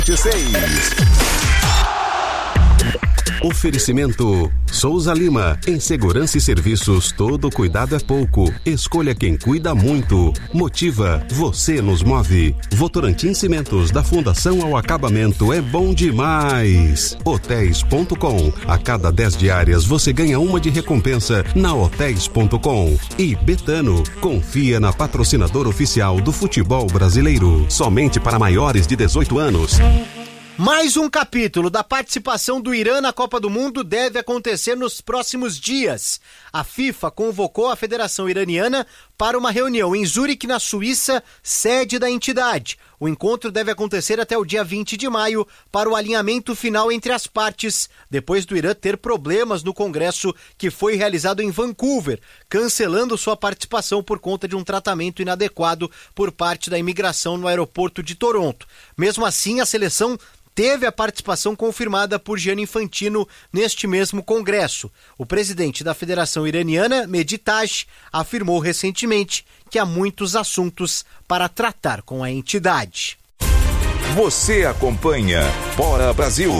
Oferecimento Souza Lima. Em segurança e serviços, todo cuidado é pouco. Escolha quem cuida muito. Motiva, você nos move. Votorantim Cimentos, da Fundação ao Acabamento, é bom demais. Hotéis.com. A cada 10 diárias você ganha uma de recompensa na Hotéis.com. E Betano, confia na patrocinadora oficial do futebol brasileiro. Somente para maiores de 18 anos. Mais um capítulo da participação do Irã na Copa do Mundo deve acontecer nos próximos dias. A FIFA convocou a Federação Iraniana para uma reunião em Zurique, na Suíça, sede da entidade. O encontro deve acontecer até o dia 20 de maio para o alinhamento final entre as partes, depois do Irã ter problemas no congresso que foi realizado em Vancouver, cancelando sua participação por conta de um tratamento inadequado por parte da imigração no aeroporto de Toronto. Mesmo assim, a seleção teve a participação confirmada por Gianni Infantino neste mesmo congresso. O presidente da Federação Iraniana, Mehdi Taj, afirmou recentemente que há muitos assuntos para tratar com a entidade. Você acompanha Bora Brasil.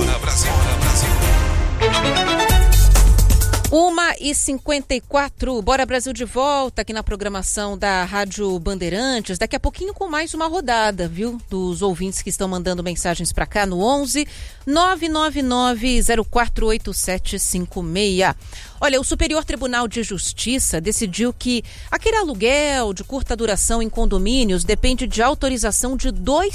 1h54, Bora Brasil de volta aqui na programação da Rádio Bandeirantes. Daqui a pouquinho com mais uma rodada, viu? Dos ouvintes que estão mandando mensagens para cá no 11 999 048756. Olha, o Superior Tribunal de Justiça decidiu que aquele aluguel de curta duração em condomínios depende de autorização de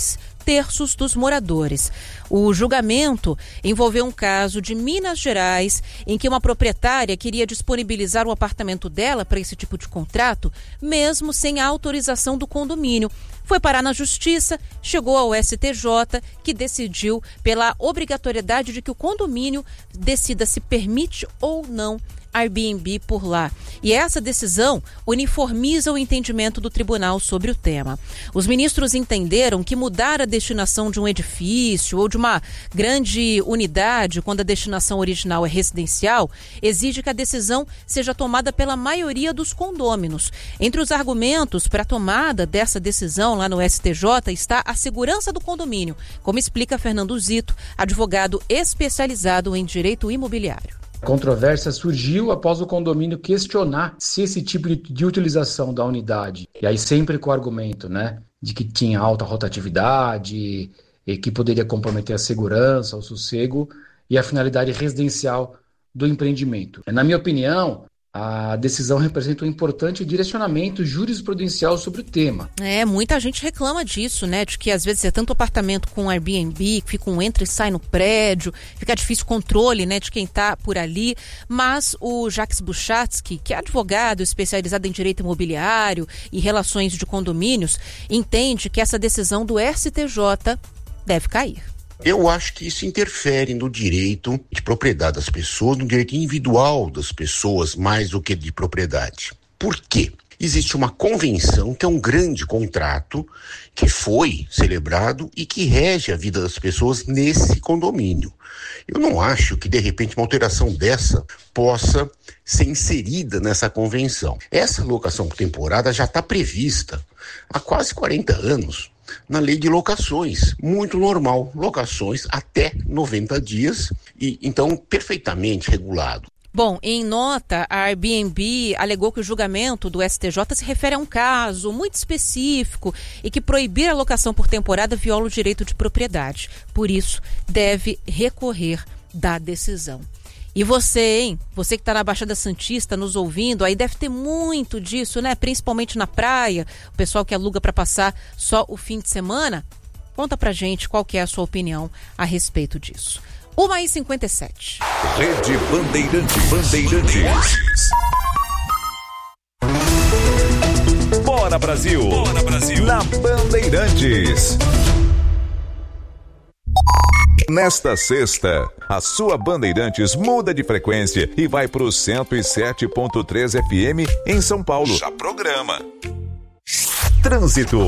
2/3 dos moradores. O julgamento envolveu um caso de Minas Gerais, em que uma proprietária queria disponibilizar o apartamento dela para esse tipo de contrato, mesmo sem a autorização do condomínio. Foi parar na Justiça, chegou ao STJ, que decidiu pela obrigatoriedade de que o condomínio decida se permite ou não Airbnb por lá. E essa decisão uniformiza o entendimento do tribunal sobre o tema. Os ministros entenderam que mudar a destinação de um edifício ou de uma grande unidade, quando a destinação original é residencial, exige que a decisão seja tomada pela maioria dos condôminos. Entre os argumentos para a tomada dessa decisão lá no STJ está a segurança do condomínio, como explica Fernando Zito, advogado especializado em direito imobiliário. A controvérsia surgiu após o condomínio questionar se esse tipo de utilização da unidade, e aí sempre com o argumento, de que tinha alta rotatividade e que poderia comprometer a segurança, o sossego e a finalidade residencial do empreendimento. Na minha opinião, a decisão representa um importante direcionamento jurisprudencial sobre o tema. Muita gente reclama disso, de que às vezes é tanto apartamento com Airbnb, que fica um entra e sai no prédio, fica difícil controle, de quem está por ali, mas o Jacques Buchatsky, que é advogado especializado em direito imobiliário e relações de condomínios, entende que essa decisão do STJ deve cair. Eu acho que isso interfere no direito de propriedade das pessoas, no direito individual das pessoas, mais do que de propriedade. Por quê? Existe uma convenção, que é um grande contrato, que foi celebrado e que rege a vida das pessoas nesse condomínio. Eu não acho que, de repente, uma alteração dessa possa ser inserida nessa convenção. Essa locação por temporada já está prevista há quase 40 anos. Na lei de locações, muito normal, locações até 90 dias, e então perfeitamente regulado. Bom, em nota, a Airbnb alegou que o julgamento do STJ se refere a um caso muito específico e que proibir a locação por temporada viola o direito de propriedade. Por isso, deve recorrer da decisão. E você, hein? Você que está na Baixada Santista nos ouvindo, aí deve ter muito disso, Principalmente na praia, o pessoal que aluga para passar só o fim de semana. Conta pra gente qual que é a sua opinião a respeito disso. 1h57. Rede Bandeirantes. Bora Brasil. Bora Brasil. Na Bandeirantes. Nesta sexta, a sua Bandeirantes muda de frequência e vai para o 107.3 FM em São Paulo. Já programa. Trânsito.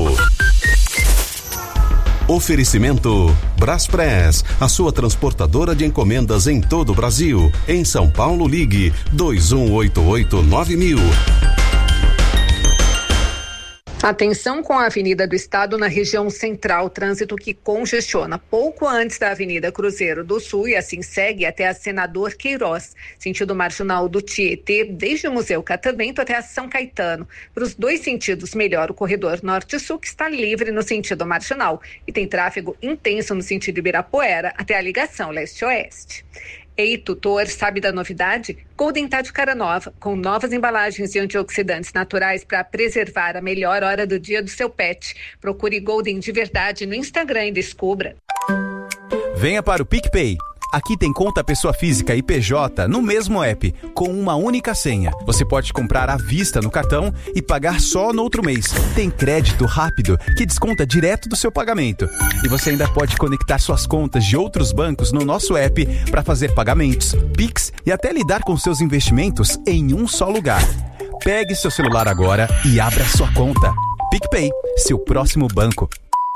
Oferecimento Braspress, a sua transportadora de encomendas em todo o Brasil. Em São Paulo, ligue 2188-9000. Atenção com a Avenida do Estado na região central, trânsito que congestiona pouco antes da Avenida Cruzeiro do Sul e assim segue até a Senador Queiroz, sentido marginal do Tietê, desde o Museu Catavento até a São Caetano. Para os dois sentidos, melhor o corredor norte-sul, que está livre no sentido marginal e tem tráfego intenso no sentido Ibirapuera até a ligação leste-oeste. Ei, tutor, sabe da novidade? Golden tá de cara nova, com novas embalagens de antioxidantes naturais para preservar a melhor hora do dia do seu pet. Procure Golden de verdade no Instagram e descubra. Venha para o PicPay. Aqui tem conta pessoa física e PJ no mesmo app, com uma única senha. Você pode comprar à vista no cartão e pagar só no outro mês. Tem crédito rápido que desconta direto do seu pagamento. E você ainda pode conectar suas contas de outros bancos no nosso app para fazer pagamentos, Pix e até lidar com seus investimentos em um só lugar. Pegue seu celular agora e abra sua conta. PicPay, seu próximo banco.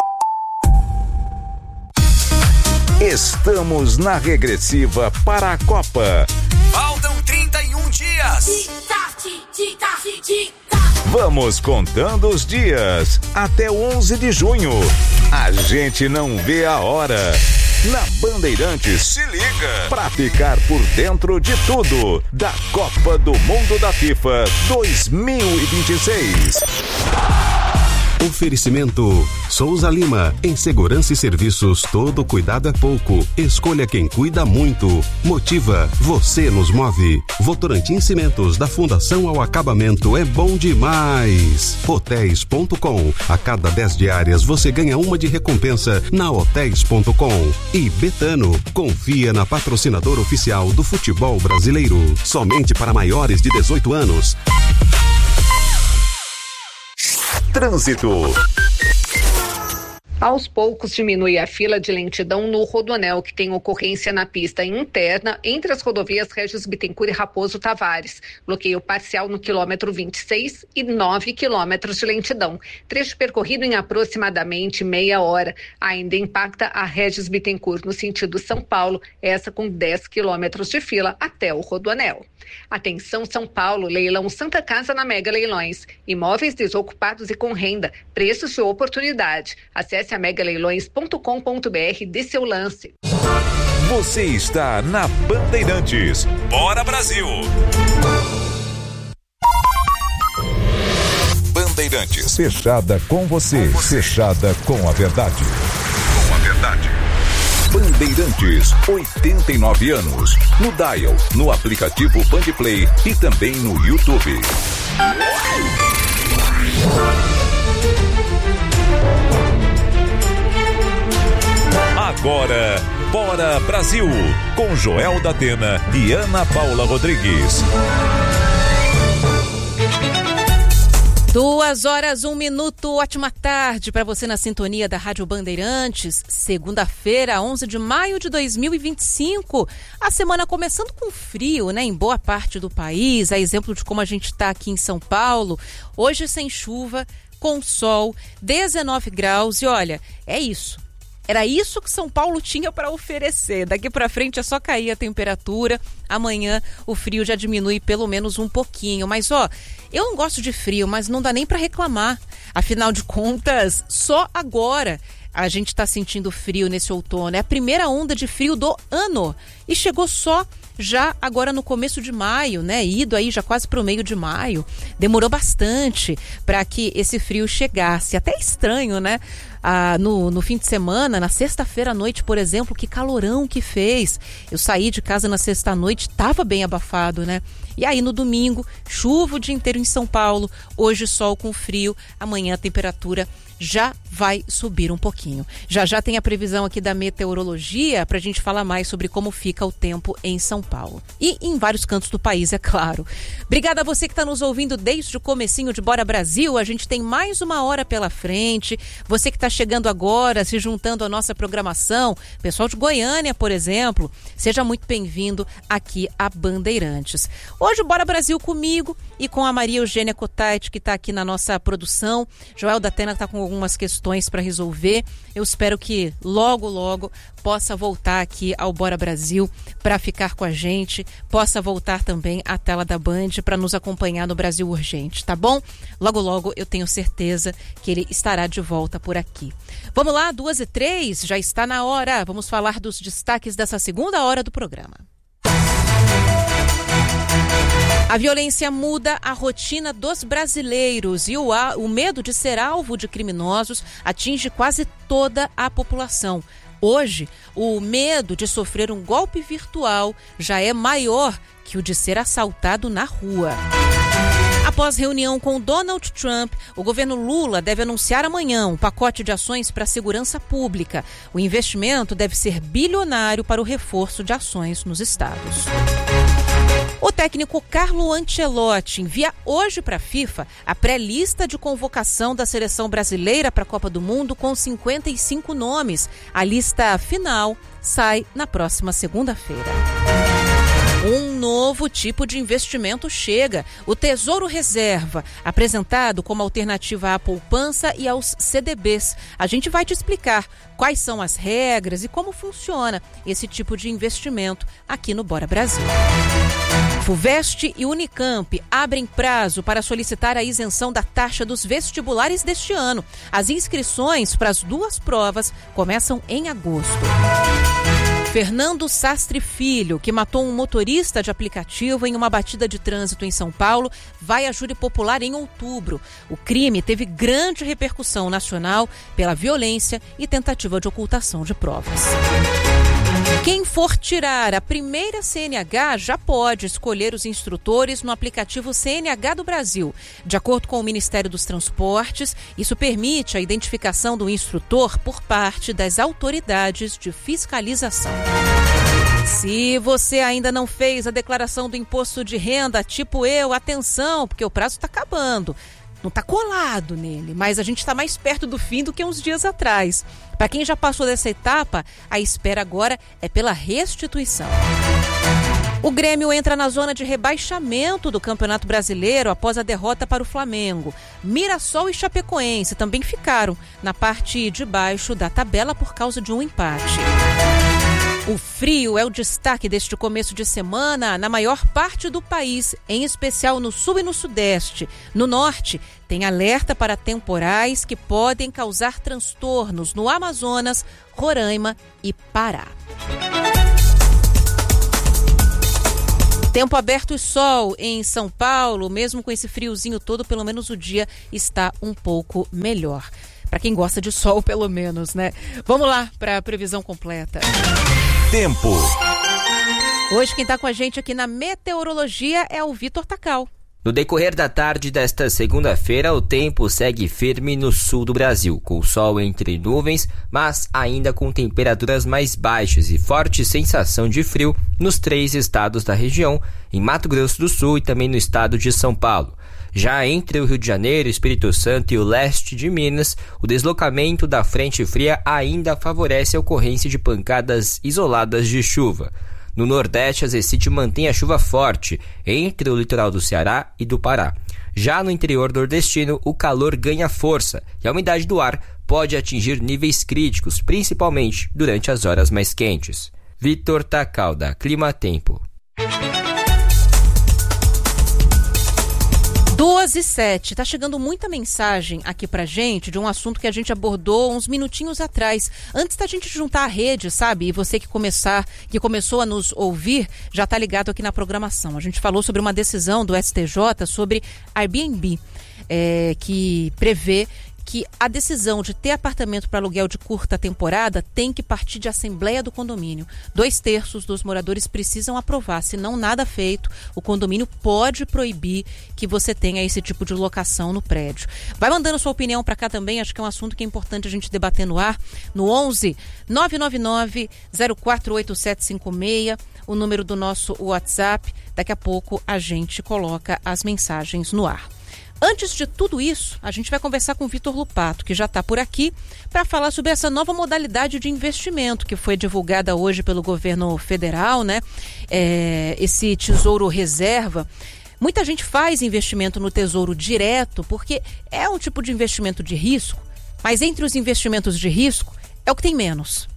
Estamos na regressiva para a Copa. Faltam 31 dias. Vamos contando os dias até 11 de junho. A gente não vê a hora. Na Bandeirantes, se liga pra ficar por dentro de tudo da Copa do Mundo da FIFA 2026. Oferecimento Souza Lima. Em segurança e serviços, todo cuidado é pouco. Escolha quem cuida muito. Motiva, você nos move. Votorantim Cimentos, da fundação ao acabamento, é bom demais. Hotéis.com. A cada 10 diárias você ganha uma de recompensa na Hotéis.com. E Betano, confia na patrocinadora oficial do futebol brasileiro. Somente para maiores de 18 anos. Trânsito. Aos poucos diminui a fila de lentidão no Rodoanel, que tem ocorrência na pista interna entre as rodovias Regis Bittencourt e Raposo Tavares. Bloqueio parcial no quilômetro 26 e 9 quilômetros de lentidão. Trecho percorrido em aproximadamente meia hora. Ainda impacta a Regis Bittencourt no sentido São Paulo, essa com 10 quilômetros de fila até o Rodoanel. Atenção São Paulo, leilão Santa Casa na Mega Leilões. Imóveis desocupados e com renda, preços de oportunidade. Acesse a megaleilões.com.br e dê seu lance. Você está na Bandeirantes. Bora Brasil! Bandeirantes. Fechada com você. Fechada com a verdade. Com a verdade. Bandeirantes, 89 anos. No Dial, no aplicativo Bandplay e também no YouTube. Agora, Bora Brasil, com Joel da Atena e Ana Paula Rodrigues. 2h01, ótima tarde para você na sintonia da Rádio Bandeirantes. Segunda-feira, 11 de maio de 2025. A semana começando com frio, né? Em boa parte do país, a exemplo de como a gente está aqui em São Paulo. Hoje sem chuva, com sol, 19 graus e olha, é isso. Era isso que São Paulo tinha para oferecer. Daqui para frente é só cair a temperatura. Amanhã o frio já diminui pelo menos um pouquinho. Mas ó, eu não gosto de frio, mas não dá nem para reclamar. Afinal de contas, só agora a gente está sentindo frio nesse outono. É a primeira onda de frio do ano. E chegou só já agora no começo de maio, né? Ido aí já quase para o meio de maio. Demorou bastante para que esse frio chegasse. Até estranho, né? No fim de semana, na sexta-feira à noite, por exemplo, que calorão que fez. Eu saí de casa na sexta-noite, estava bem abafado, né? E aí no domingo, chuva o dia inteiro em São Paulo, hoje sol com frio, amanhã a temperatura já vai subir um pouquinho. Já tem a previsão aqui da meteorologia para a gente falar mais sobre como fica o tempo em São Paulo. E em vários cantos do país, é claro. Obrigada a você que está nos ouvindo desde o comecinho de Bora Brasil. A gente tem mais uma hora pela frente. Você que está chegando agora, se juntando à nossa programação, pessoal de Goiânia, por exemplo, seja muito bem-vindo aqui a Bandeirantes. Hoje o Bora Brasil comigo e com a Maria Eugênia Cotait, que está aqui na nossa produção. Joel da Atena está com algumas questões para resolver. Eu espero que logo possa voltar aqui ao Bora Brasil para ficar com a gente, possa voltar também à tela da Band para nos acompanhar no Brasil Urgente, tá bom? Logo, logo eu tenho certeza que ele estará de volta por aqui. Vamos lá, 2h03, já está na hora. Vamos falar dos destaques dessa segunda hora do programa. A violência muda a rotina dos brasileiros e o medo de ser alvo de criminosos atinge quase toda a população. Hoje, o medo de sofrer um golpe virtual já é maior que o de ser assaltado na rua. Após reunião com Donald Trump, o governo Lula deve anunciar amanhã um pacote de ações para a segurança pública. O investimento deve ser bilionário para o reforço de ações nos estados. O técnico Carlo Ancelotti envia hoje para a FIFA a pré-lista de convocação da seleção brasileira para a Copa do Mundo com 55 nomes. A lista final sai na próxima segunda-feira. Um novo tipo de investimento chega, o Tesouro Reserva, apresentado como alternativa à poupança e aos CDBs. A gente vai te explicar quais são as regras e como funciona esse tipo de investimento aqui no Bora Brasil. Fuvest e Unicamp abrem prazo para solicitar a isenção da taxa dos vestibulares deste ano. As inscrições para as duas provas começam em agosto. Fernando Sastre Filho, que matou um motorista de aplicativo em uma batida de trânsito em São Paulo, vai a júri popular em outubro. O crime teve grande repercussão nacional pela violência e tentativa de ocultação de provas. Quem for tirar a primeira CNH já pode escolher os instrutores no aplicativo CNH do Brasil. De acordo com o Ministério dos Transportes, isso permite a identificação do instrutor por parte das autoridades de fiscalização. Se você ainda não fez a declaração do imposto de renda, tipo eu, atenção, porque o prazo está acabando. Não está colado nele, mas a gente está mais perto do fim do que uns dias atrás. Para quem já passou dessa etapa, a espera agora é pela restituição. O Grêmio entra na zona de rebaixamento do Campeonato Brasileiro após a derrota para o Flamengo. Mirassol e Chapecoense também ficaram na parte de baixo da tabela por causa de um empate. O frio é o destaque deste começo de semana na maior parte do país, em especial no sul e no sudeste. No norte, tem alerta para temporais que podem causar transtornos no Amazonas, Roraima e Pará. Tempo aberto e sol em São Paulo, mesmo com esse friozinho todo, pelo menos o dia está um pouco melhor. Para quem gosta de sol, pelo menos, né? Vamos lá para a previsão completa. Tempo. Hoje quem está com a gente aqui na meteorologia é o Vitor Tacal. No decorrer da tarde desta segunda-feira, o tempo segue firme no sul do Brasil, com sol entre nuvens, mas ainda com temperaturas mais baixas e forte sensação de frio nos 3 estados da região, em Mato Grosso do Sul e também no estado de São Paulo. Já entre o Rio de Janeiro, Espírito Santo e o leste de Minas, o deslocamento da frente fria ainda favorece a ocorrência de pancadas isoladas de chuva. No Nordeste, a Zecite mantém a chuva forte entre o litoral do Ceará e do Pará. Já no interior nordestino, o calor ganha força e a umidade do ar pode atingir níveis críticos, principalmente durante as horas mais quentes. Vitor Tacal, da Clima Tempo. 2h07, tá chegando muita mensagem aqui pra gente de um assunto que a gente abordou uns minutinhos atrás. Antes da gente juntar a rede, sabe? E você que começou a nos ouvir, já tá ligado aqui na programação. A gente falou sobre uma decisão do STJ sobre Airbnb, que prevê que a decisão de ter apartamento para aluguel de curta temporada tem que partir de assembleia do condomínio. 2/3 dos moradores precisam aprovar, senão nada feito, o condomínio pode proibir que você tenha esse tipo de locação no prédio. Vai mandando sua opinião para cá também, acho que é um assunto que é importante a gente debater no ar, no 11 999 048756, o número do nosso WhatsApp. Daqui a pouco a gente coloca as mensagens no ar. Antes de tudo isso, a gente vai conversar com o Vitor Lupato, que já está por aqui, para falar sobre essa nova modalidade de investimento que foi divulgada hoje pelo governo federal, né? Esse Tesouro Reserva. Muita gente faz investimento no Tesouro Direto porque é um tipo de investimento de risco, mas entre os investimentos de risco é o que tem menos.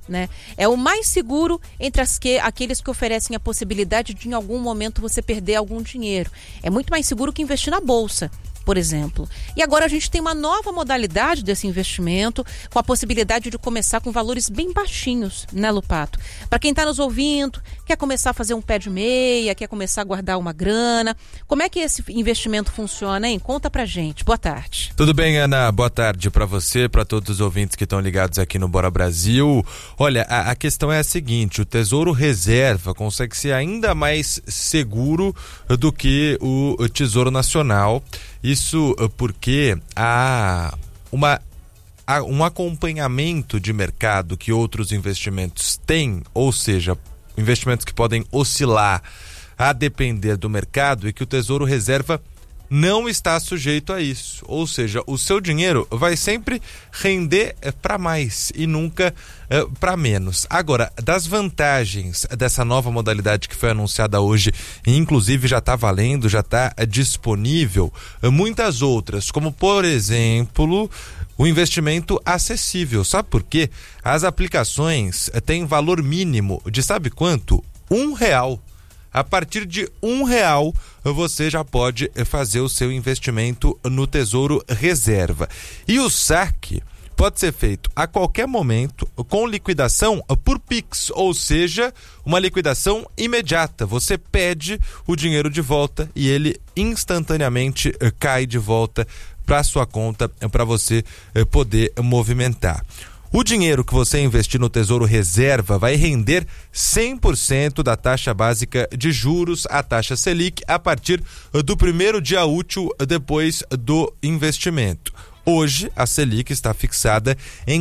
né? É o mais seguro entre aqueles que oferecem a possibilidade de em algum momento você perder algum dinheiro. É muito mais seguro que investir na bolsa, por exemplo. E agora a gente tem uma nova modalidade desse investimento, com a possibilidade de começar com valores bem baixinhos, né, Lupato? Para quem está nos ouvindo, quer começar a fazer um pé de meia, quer começar a guardar uma grana, como é que esse investimento funciona, hein? Conta pra gente. Boa tarde. Tudo bem, Ana? Boa tarde para você, para todos os ouvintes que estão ligados aqui no Bora Brasil. Olha, a questão é a seguinte: o Tesouro Reserva consegue ser ainda mais seguro do que o Tesouro Nacional. Isso porque há um acompanhamento de mercado que outros investimentos têm, ou seja, investimentos que podem oscilar a depender do mercado, e que o Tesouro Reserva não está sujeito a isso. Ou seja, o seu dinheiro vai sempre render para mais e nunca para menos. Agora, das vantagens dessa nova modalidade que foi anunciada hoje, e inclusive já está valendo, já está disponível, muitas outras, como por exemplo o investimento acessível. Sabe por quê? As aplicações têm valor mínimo de sabe quanto? R$1. A partir de R$1 você já pode fazer o seu investimento no Tesouro Reserva. E o saque pode ser feito a qualquer momento com liquidação por Pix, ou seja, uma liquidação imediata. Você pede o dinheiro de volta e ele instantaneamente cai de volta para sua conta para você poder movimentar. O dinheiro que você investir no Tesouro Reserva vai render 100% da taxa básica de juros, a taxa Selic, a partir do primeiro dia útil depois do investimento. Hoje, a Selic está fixada em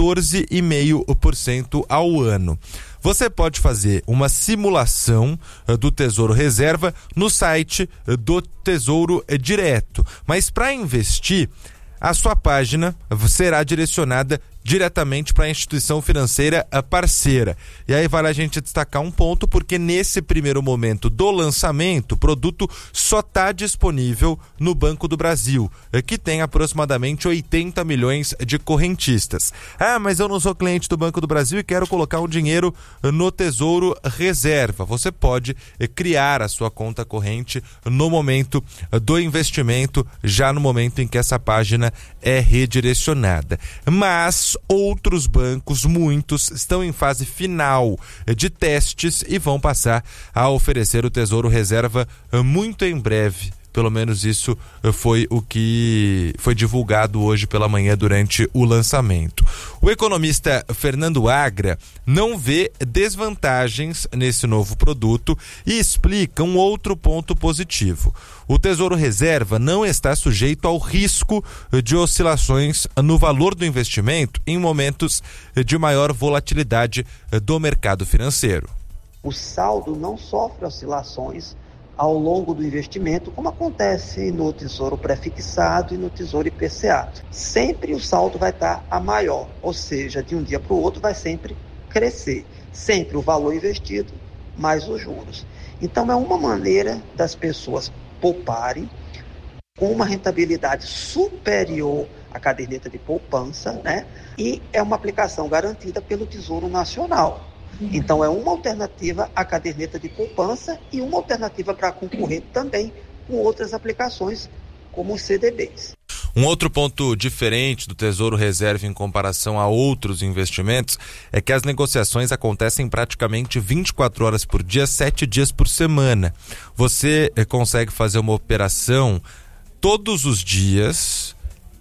14,5% ao ano. Você pode fazer uma simulação do Tesouro Reserva no site do Tesouro Direto, mas para investir, a sua página será direcionada diretamente para a instituição financeira parceira. E aí vale a gente destacar um ponto, porque nesse primeiro momento do lançamento, o produto só está disponível no Banco do Brasil, que tem aproximadamente 80 milhões de correntistas. Ah, mas eu não sou cliente do Banco do Brasil e quero colocar um dinheiro no Tesouro Reserva. Você pode criar a sua conta corrente no momento do investimento, já no momento em que essa página é redirecionada. Mas outros bancos, muitos, estão em fase final de testes e vão passar a oferecer o Tesouro Reserva muito em breve. Pelo menos isso foi o que foi divulgado hoje pela manhã durante o lançamento. O economista Fernando Agra não vê desvantagens nesse novo produto e explica um outro ponto positivo. O Tesouro Reserva não está sujeito ao risco de oscilações no valor do investimento em momentos de maior volatilidade do mercado financeiro. O saldo não sofre oscilações ao longo do investimento, como acontece no Tesouro Prefixado e no Tesouro IPCA. Sempre o saldo vai estar a maior, ou seja, de um dia para o outro vai sempre crescer. Sempre o valor investido mais os juros. Então é uma maneira das pessoas pouparem com uma rentabilidade superior à caderneta de poupança, né? E é uma aplicação garantida pelo Tesouro Nacional. Então é uma alternativa à caderneta de poupança e uma alternativa para concorrer também com outras aplicações como os CDBs. Um outro ponto diferente do Tesouro Reserva em comparação a outros investimentos é que as negociações acontecem praticamente 24 horas por dia, 7 dias por semana. Você consegue fazer uma operação todos os dias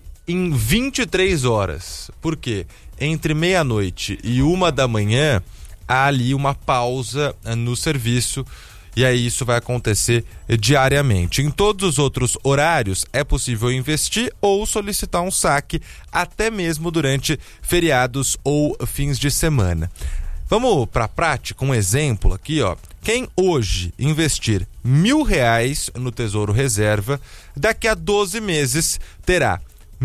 em 23 horas. Por quê? Entre meia-noite e 1h há ali uma pausa no serviço, e aí isso vai acontecer diariamente. Em todos os outros horários é possível investir ou solicitar um saque, até mesmo durante feriados ou fins de semana. Vamos para a prática, um exemplo aqui, ó. Quem hoje investir R$1.000 no Tesouro Reserva, daqui a 12 meses terá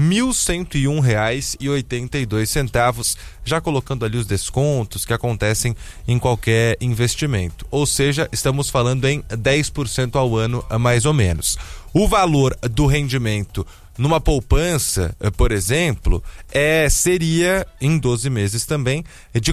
R$1.101,82, já colocando ali os descontos que acontecem em qualquer investimento. Ou seja, estamos falando em 10% ao ano, mais ou menos. O valor do rendimento numa poupança, por exemplo, seria em 12 meses também de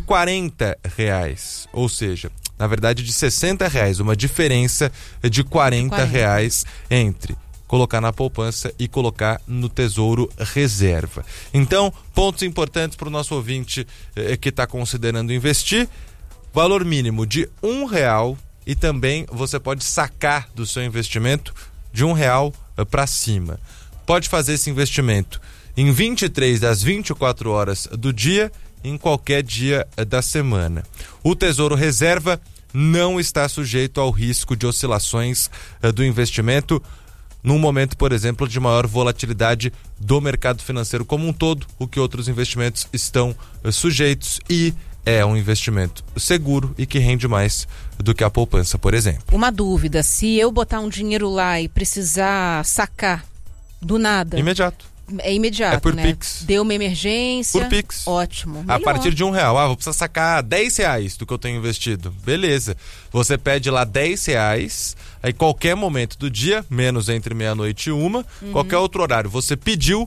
R$40, ou seja, na verdade de R$60, uma diferença de R$40 entre colocar na poupança e colocar no Tesouro Reserva. Então, pontos importantes para o nosso ouvinte que está considerando investir: valor mínimo de R$1 e também você pode sacar do seu investimento de R$1 para cima. Pode fazer esse investimento em 23 das 24 horas do dia, em qualquer dia da semana. O Tesouro Reserva não está sujeito ao risco de oscilações do investimento num momento, por exemplo, de maior volatilidade do mercado financeiro como um todo, o que outros investimentos estão sujeitos, e é um investimento seguro e que rende mais do que a poupança, por exemplo. Uma dúvida: se eu botar um dinheiro lá e precisar sacar do nada... Imediato. É imediato, é por né? Pix. Deu uma emergência. Por Pix. Ótimo. A Melhor. partir de R$1. Vou precisar sacar R$10 do que eu tenho investido. Beleza. Você pede lá R$10, aí qualquer momento do dia, menos entre meia-noite e 1, qualquer outro horário, você pediu,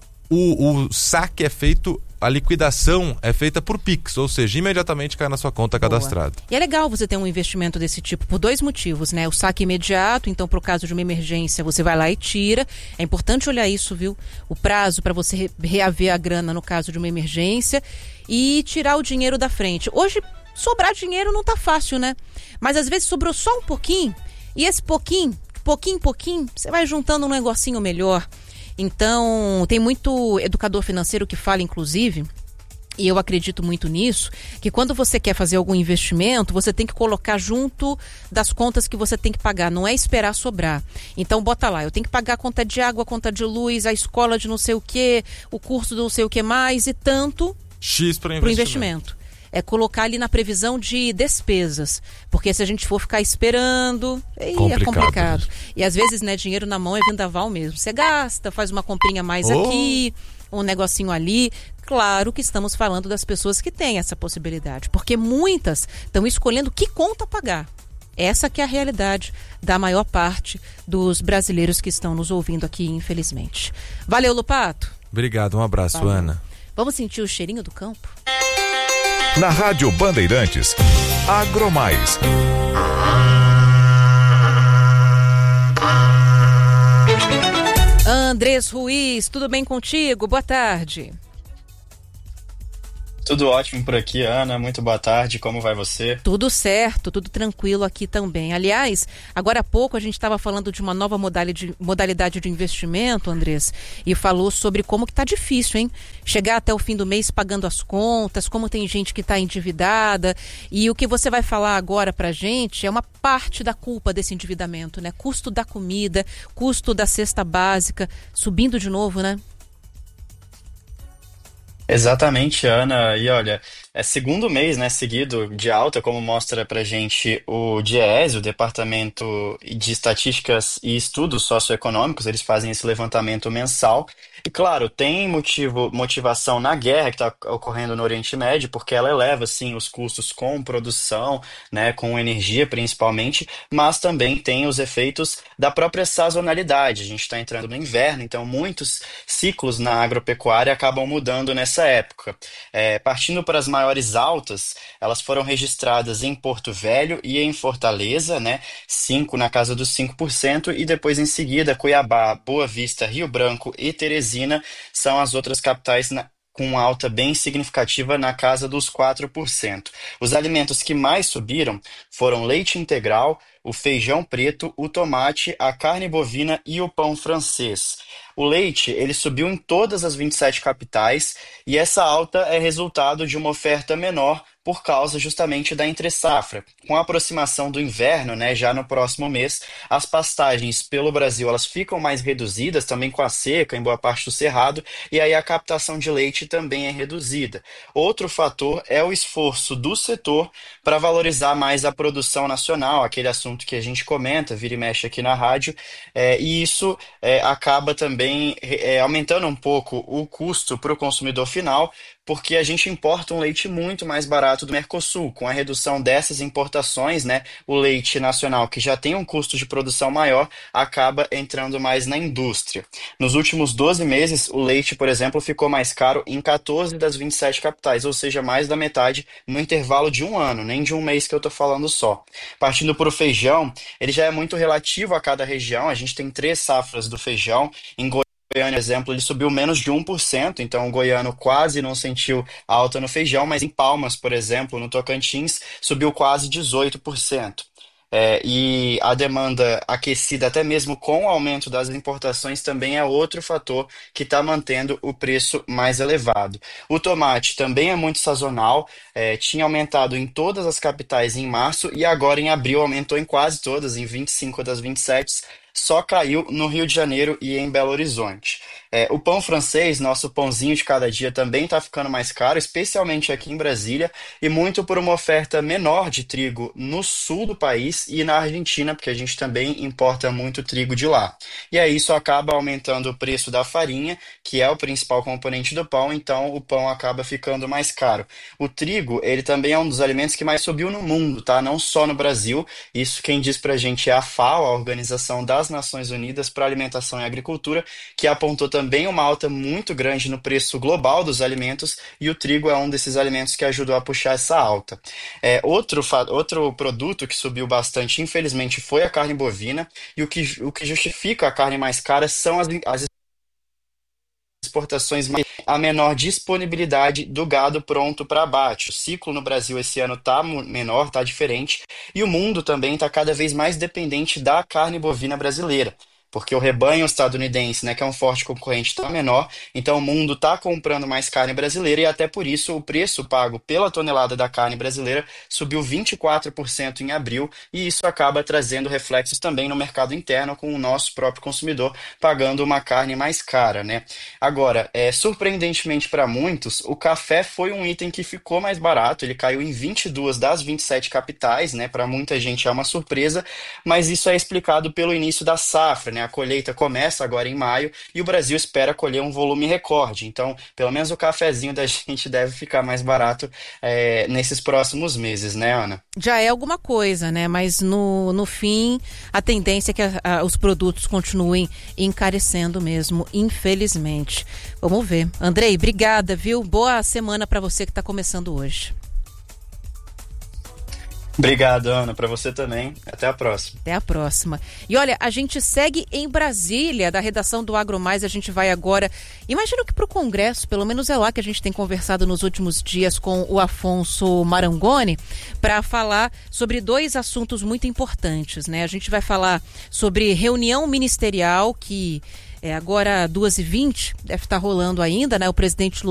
o saque é feito, a liquidação é feita por Pix, ou seja, imediatamente cai na sua conta cadastrada. E é legal você ter um investimento desse tipo por 2 motivos, né? O saque imediato, então pro caso de uma emergência você vai lá e tira. É importante olhar isso, viu? O prazo para você reaver a grana no caso de uma emergência e tirar o dinheiro da frente. Hoje, sobrar dinheiro não tá fácil, né? Mas às vezes sobrou só um pouquinho, e esse pouquinho, você vai juntando um negocinho melhor. Então, tem muito educador financeiro que fala, inclusive, e eu acredito muito nisso, que quando você quer fazer algum investimento, você tem que colocar junto das contas que você tem que pagar, não é esperar sobrar. Então, bota lá, eu tenho que pagar a conta de água, a conta de luz, a escola de não sei o que, o curso do não sei o que mais, e tanto X para investimento. É colocar ali na previsão de despesas, porque se a gente for ficar esperando, é complicado. E às vezes, né, dinheiro na mão é vendaval mesmo. Você gasta, faz uma comprinha mais aqui, um negocinho ali. Claro que estamos falando das pessoas que têm essa possibilidade, porque muitas estão escolhendo que conta pagar. Essa que é a realidade da maior parte dos brasileiros que estão nos ouvindo aqui, infelizmente. Valeu, Lupato. Obrigado, um abraço, Valeu. Ana. Vamos sentir o cheirinho do campo? Na Rádio Bandeirantes, Agromais. Andrés Ruiz, tudo bem contigo? Boa tarde. Tudo ótimo por aqui, Ana. Muito boa tarde. Como vai você? Tudo certo, tudo tranquilo aqui também. Aliás, agora há pouco a gente estava falando de uma nova modalidade de investimento, Andrés, e falou sobre como que tá difícil, hein? Chegar até o fim do mês pagando as contas, como tem gente que está endividada, e o que você vai falar agora pra gente é uma parte da culpa desse endividamento, né? Custo da comida, custo da cesta básica, subindo de novo, né? Exatamente, Ana. E olha, é segundo mês, né, seguido de alta, como mostra pra gente o DIEESE, o Departamento de Estatísticas e Estudos Socioeconômicos. Eles fazem esse levantamento mensal. E claro, tem motivação na guerra que está ocorrendo no Oriente Médio, porque ela eleva, sim, os custos com produção, né, com energia principalmente, mas também tem os efeitos da própria sazonalidade. A gente está entrando no inverno, então muitos ciclos na agropecuária acabam mudando nessa época. Partindo para as maiores altas, elas foram registradas em Porto Velho e em Fortaleza, né, 5 na casa dos 5%, e depois em seguida Cuiabá, Boa Vista, Rio Branco e Teresina são as outras capitais com alta bem significativa na casa dos 4%. Os alimentos que mais subiram foram leite integral, o feijão preto, o tomate, a carne bovina e o pão francês. O leite, ele subiu em todas as 27 capitais, e essa alta é resultado de uma oferta menor por causa justamente da entre-safra. Com a aproximação do inverno, né, já no próximo mês, as pastagens pelo Brasil elas ficam mais reduzidas, também com a seca em boa parte do cerrado, e aí a captação de leite também é reduzida. Outro fator é o esforço do setor para valorizar mais a produção nacional, aquele assunto que a gente comenta, vira e mexe aqui na rádio, e isso acaba também aumentando um pouco o custo para o consumidor final, porque a gente importa um leite muito mais barato do Mercosul. Com a redução dessas importações, né, o leite nacional, que já tem um custo de produção maior, acaba entrando mais na indústria. Nos últimos 12 meses, o leite, por exemplo, ficou mais caro em 14 das 27 capitais, ou seja, mais da metade no intervalo de um ano, nem de um mês que eu estou falando só. Partindo para o feijão, ele já é muito relativo a cada região. A gente tem 3 safras do feijão. Em Goiânia, por exemplo, ele subiu menos de 1%, então o goiano quase não sentiu alta no feijão, mas em Palmas, por exemplo, no Tocantins, subiu quase 18%. E a demanda aquecida, até mesmo com o aumento das importações, também é outro fator que está mantendo o preço mais elevado. O tomate também é muito sazonal, tinha aumentado em todas as capitais em março e agora em abril aumentou em quase todas, em 25 das 27, só caiu no Rio de Janeiro e em Belo Horizonte. O pão francês, nosso pãozinho de cada dia, também está ficando mais caro, especialmente aqui em Brasília, e muito por uma oferta menor de trigo no sul do país e na Argentina, porque a gente também importa muito trigo de lá. E aí isso acaba aumentando o preço da farinha, que é o principal componente do pão, então o pão acaba ficando mais caro. O trigo, ele também é um dos alimentos que mais subiu no mundo, tá? Não só no Brasil. Isso quem diz pra gente é a FAO, a Organização das Nações Unidas para a Alimentação e Agricultura, que apontou também uma alta muito grande no preço global dos alimentos, e o trigo é um desses alimentos que ajudou a puxar essa alta. Outro produto que subiu bastante, infelizmente, foi a carne bovina, e o que justifica a carne mais cara são as exportações, a menor disponibilidade do gado pronto para abate. O ciclo no Brasil esse ano está menor, está diferente, e o mundo também está cada vez mais dependente da carne bovina brasileira, porque o rebanho estadunidense, né, que é um forte concorrente, está menor, então o mundo está comprando mais carne brasileira e até por isso o preço pago pela tonelada da carne brasileira subiu 24% em abril, e isso acaba trazendo reflexos também no mercado interno, com o nosso próprio consumidor pagando uma carne mais cara, né? Agora, surpreendentemente para muitos, o café foi um item que ficou mais barato, ele caiu em 22 das 27 capitais, né? Para muita gente é uma surpresa, mas isso é explicado pelo início da safra, né? A colheita começa agora em maio e o Brasil espera colher um volume recorde. Então, pelo menos o cafezinho da gente deve ficar mais barato nesses próximos meses, né, Ana? Já é alguma coisa, né? Mas no fim, a tendência é que os produtos continuem encarecendo mesmo, infelizmente. Vamos ver. Andrei, obrigada, viu? Boa semana para você que está começando hoje. Obrigado, Ana, para você também. Até a próxima. Até a próxima. E olha, a gente segue em Brasília, da redação do AgroMais. A gente vai agora, imagino que para o Congresso, pelo menos é lá que a gente tem conversado nos últimos dias com o Afonso Marangoni, para falar sobre 2 assuntos muito importantes, né? A gente vai falar sobre reunião ministerial que agora 2h20, deve estar rolando ainda, né? O presidente Lula